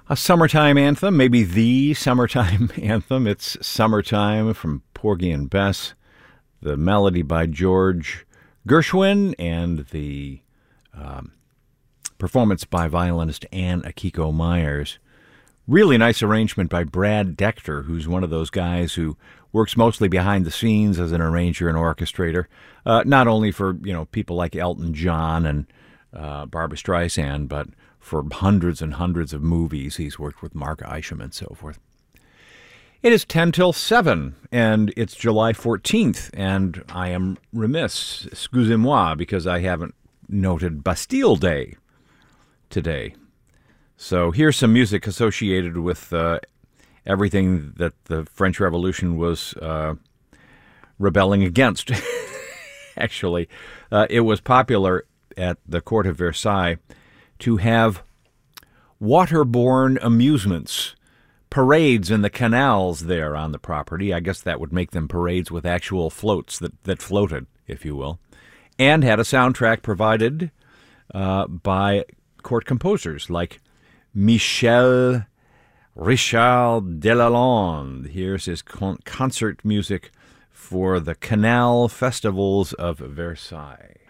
A summertime anthem, maybe the summertime anthem. It's Summertime from Porgy and Bess, the melody by George Gershwin, and the performance by violinist Ann Akiko Myers. Really nice arrangement by Brad Dector, who's one of those guys who works mostly behind the scenes as an arranger and orchestrator, not only for people like Elton John and Barbra Streisand, but for hundreds and hundreds of movies. He's worked with Mark Isham and so forth. It is 10 till 7, and it's July 14th, and I am remiss, excusez-moi, because I haven't noted Bastille Day today. So here's some music associated with everything that the French Revolution was rebelling against. Actually, it was popular at the court of Versailles to have waterborne amusements, parades in the canals there on the property. I guess that would make them parades with actual floats that floated, if you will, and had a soundtrack provided by court composers like Michel Richard Delalande. Here's his concert music for the Canal Festivals of Versailles.